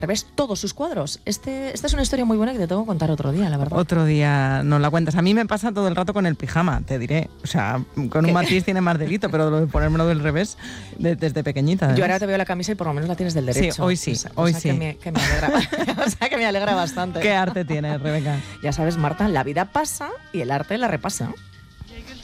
revés todos sus cuadros. Esta es una historia muy buena que te tengo que contar otro día, la verdad. Otro día nos la cuentas. A mí me pasa todo el rato con el pijama, te diré. O sea, con un matiz tiene más delito, pero lo de ponérmelo del revés desde pequeñita. Además. Yo ahora te veo la camisa y por lo menos la tienes del derecho. Sí, hoy sí, hoy sí. Que me alegra, o sea, que me alegra bastante. ¿Qué arte tienes, Rebeca? Ya sabes, Marta, la vida pasa y el arte la repasa.